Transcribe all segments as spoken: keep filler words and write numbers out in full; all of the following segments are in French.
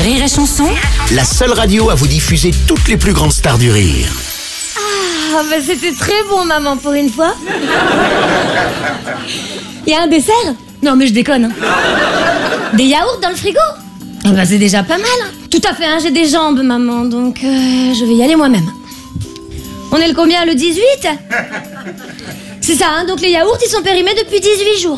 Rire et Chanson, la seule radio à vous diffuser toutes les plus grandes stars du rire. Ah, bah c'était très bon, maman, pour une fois. Il y a un dessert? Non, mais je déconne. Hein. Des yaourts dans le frigo? Ah bah c'est déjà pas mal. Hein. Tout à fait, hein, j'ai des jambes, maman, donc euh, je vais y aller moi-même. On est le combien, le dix-huit? C'est ça, hein, donc les yaourts, ils sont périmés depuis dix-huit jours.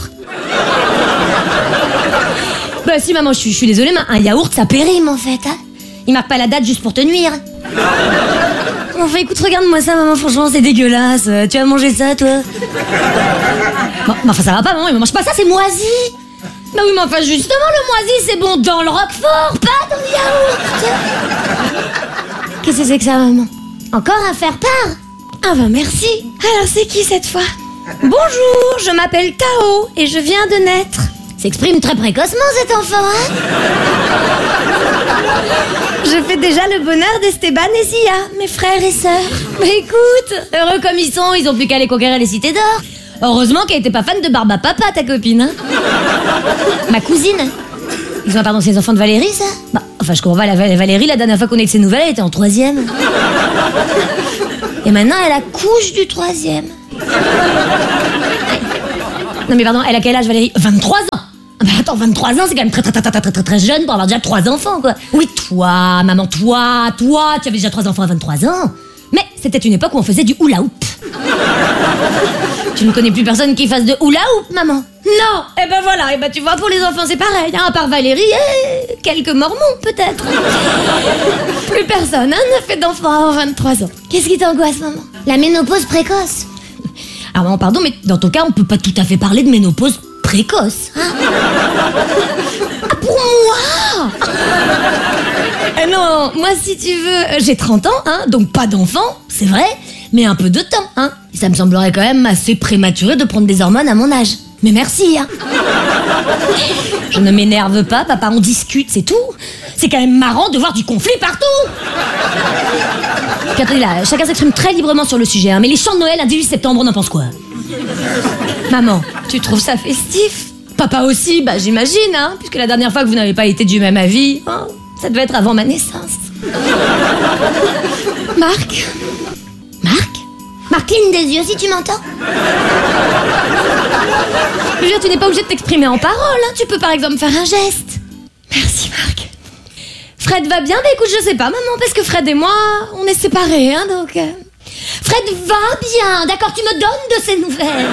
Bah si, maman, je suis, je suis désolée, mais un yaourt, ça périme, en fait. Hein. Il marque pas la date juste pour te nuire. Enfin, écoute, regarde-moi ça, maman, franchement, c'est dégueulasse. Tu vas manger ça, toi? Bon, mais enfin, ça va pas, maman, il mange pas ça, c'est moisi. Bah oui, mais enfin, justement, le moisi, c'est bon dans le roquefort, pas dans le yaourt. Qu'est-ce que c'est que ça, maman? Encore un faire-part? Ah bah merci. Alors, c'est qui, cette fois? Bonjour, je m'appelle Tao, et je viens de naître. S'exprime très précocement, cet enfant, hein? Je fais déjà le bonheur d'Esteban et Zia, mes frères et sœurs. Mais écoute, heureux comme ils sont, ils ont plus qu'à aller conquérir les cités d'or. Heureusement qu'elle était pas fan de Barba Papa, ta copine, hein? Ma cousine. Ils ont, pardon, c'est les enfants de Valérie, ça? Bah, enfin, je comprends pas, la Valérie, la dernière fois qu'on a eu ses nouvelles, elle était en troisième. Et maintenant, elle accouche du troisième. Non mais pardon, elle a quel âge, Valérie? vingt-trois ans. Bah attends, vingt-trois ans, c'est quand même très très très très très très très jeune pour avoir déjà trois enfants, quoi. Oui, toi, maman, toi, toi, tu avais déjà trois enfants à vingt-trois ans. Mais c'était une époque où on faisait du hula hoop. Tu ne connais plus personne qui fasse de hula hoop, maman? Non. Eh ben voilà, et ben tu vois, pour les enfants c'est pareil, hein, à part Valérie et quelques mormons peut-être. Plus personne, hein, ne fait d'enfants avant vingt-trois ans. Qu'est-ce qui t'angoisse, maman? La ménopause précoce. Alors maman, pardon, mais dans ton cas, on peut pas tout à fait parler de ménopause précoce, hein? Ah, pour moi? Eh non, moi si tu veux, j'ai trente ans, hein, donc pas d'enfant, c'est vrai, mais un peu de temps, hein. Et ça me semblerait quand même assez prématuré de prendre des hormones à mon âge. Mais merci, hein. Je ne m'énerve pas, papa, on discute, c'est tout. C'est quand même marrant de voir du conflit partout. Puis attendez là, chacun s'exprime très librement sur le sujet, hein, mais les chants de Noël un dix-huit septembre, on en pense quoi? Maman, tu trouves ça festif? Papa aussi, bah j'imagine, hein, puisque la dernière fois que vous n'avez pas été du même avis, hein, ça devait être avant ma naissance. Marc? Marc? Marc, cligne des yeux si tu m'entends. Je veux dire, tu n'es pas obligé de t'exprimer en parole, hein. Tu peux par exemple faire un geste. Merci, Marc. Fred va bien? Bah écoute, je sais pas, maman, parce que Fred et moi, on est séparés, hein, donc... Euh... Fred va bien, d'accord, tu me donnes de ces nouvelles.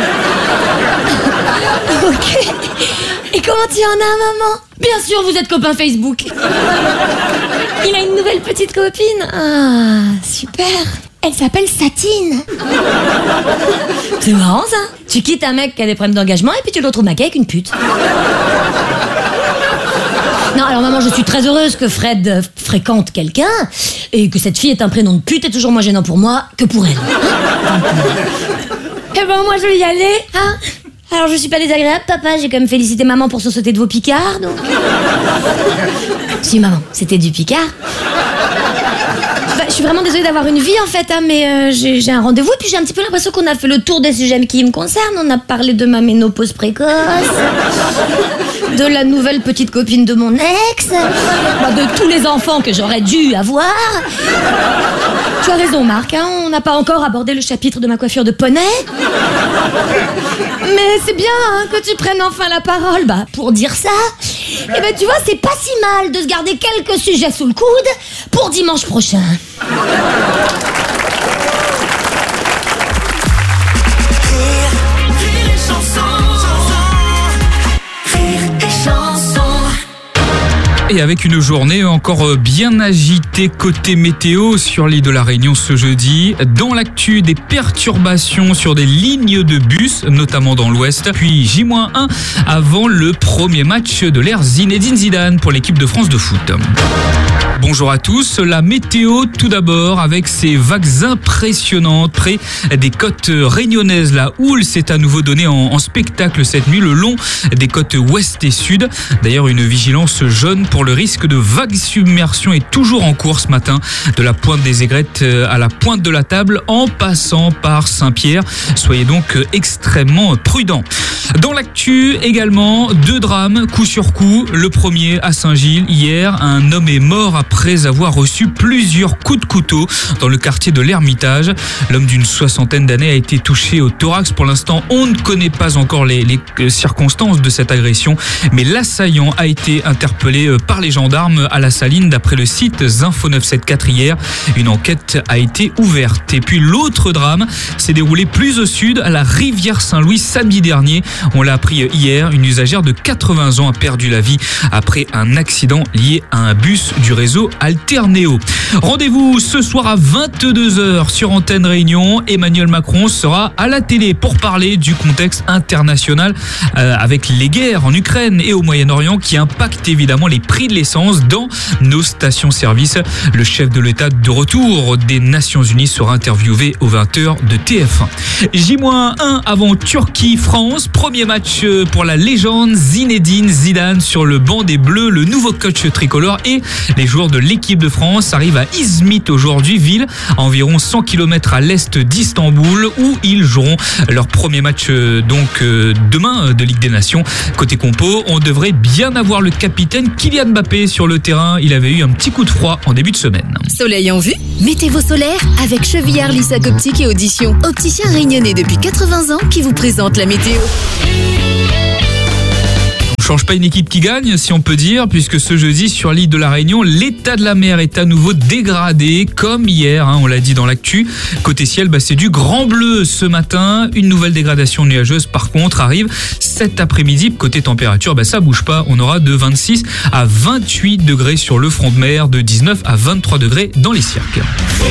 Ok. Et comment tu en as, maman? Bien sûr, vous êtes copains Facebook. Il a une nouvelle petite copine. Ah, super. Elle s'appelle Satine. C'est marrant, ça. Tu quittes un mec qui a des problèmes d'engagement et puis tu le retrouves maqué avec une pute. Non, alors maman, je suis très heureuse que Fred euh, fréquente quelqu'un et que cette fille ait un prénom de pute est toujours moins gênant pour moi que pour elle. Hein? Eh ben moi je vais y aller, hein. Alors je suis pas désagréable, papa, j'ai quand même félicité maman pour se sauter de vos picards, donc... Si maman, c'était du picard. Bah, je suis vraiment désolée d'avoir une vie en fait, hein, mais euh, j'ai, j'ai un rendez-vous et puis j'ai un petit peu l'impression qu'on a fait le tour des sujets qui me concernent. On a parlé de ma ménopause précoce, de la nouvelle petite copine de mon ex, bah, de tous les enfants que j'aurais dû avoir. Tu as raison, Marc, hein, on n'a pas encore abordé le chapitre de ma coiffure de poney. Mais c'est bien hein, que tu prennes enfin la parole. Bah, pour dire ça, eh ben, tu vois, c'est pas si mal de se garder quelques sujets sous le coude pour dimanche prochain. Et avec une journée encore bien agitée côté météo sur l'île de la Réunion ce jeudi. Dans l'actu, des perturbations sur des lignes de bus, notamment dans l'ouest. Puis J un avant le premier match de l'ère Zinedine Zidane pour l'équipe de France de foot. Bonjour à tous. La météo tout d'abord avec ces vagues impressionnantes près des côtes réunionnaises. La houle s'est à nouveau donnée en, en spectacle cette nuit le long des côtes ouest et sud. D'ailleurs, une vigilance jaune pour le risque de vague submersion est toujours en cours ce matin, de la pointe des Aigrettes à la pointe de la Table en passant par Saint-Pierre. Soyez donc extrêmement prudents. Dans l'actu également, deux drames coup sur coup. Le premier à Saint-Gilles hier, un homme est mort après avoir reçu plusieurs coups de couteau dans le quartier de l'Ermitage. L'homme d'une soixantaine d'années a été touché au thorax. Pour l'instant, on ne connaît pas encore les, les circonstances de cette agression, mais l'assaillant a été interpellé par les gendarmes à la Saline d'après le site Info neuf cent soixante-quatorze hier. Une enquête a été ouverte. Et puis l'autre drame s'est déroulé plus au sud, à la rivière Saint-Louis samedi dernier. On l'a appris hier, une usagère de quatre-vingts ans a perdu la vie après un accident lié à un bus du réseau Alternéo. Rendez-vous ce soir à vingt-deux heures sur Antenne Réunion. Emmanuel Macron sera à la télé pour parler du contexte international euh, avec les guerres en Ukraine et au Moyen-Orient qui impactent évidemment les prix de l'essence dans nos stations-service. Le chef de l'État de retour des Nations Unies sera interviewé aux vingt heures de T F un. J un avant Turquie-France. Premier match pour la légende Zinedine Zidane sur le banc des Bleus. Le nouveau coach tricolore et les joueurs de l'équipe de France arrivent à Izmit aujourd'hui, ville à environ cent kilomètres à l'est d'Istanbul, où ils joueront leur premier match donc demain de Ligue des Nations. Côté compo, on devrait bien avoir le capitaine Kylian Mbappé sur le terrain. Il avait eu un petit coup de froid en début de semaine. Soleil en vue? Mettez vos solaires avec Chevillard Lissac Optique et Audition. Opticien réunionnais depuis quatre-vingts ans qui vous présente la météo. On change pas une équipe qui gagne, si on peut dire, puisque ce jeudi sur l'île de la Réunion, l'état de la mer est à nouveau dégradé, comme hier, hein, on l'a dit dans l'actu. Côté ciel, bah, c'est du grand bleu ce matin. Une nouvelle dégradation nuageuse, par contre, arrive cet après-midi. Côté température, bah, ça bouge pas. On aura de vingt-six à vingt-huit degrés sur le front de mer, de dix-neuf à vingt-trois degrés dans les cirques.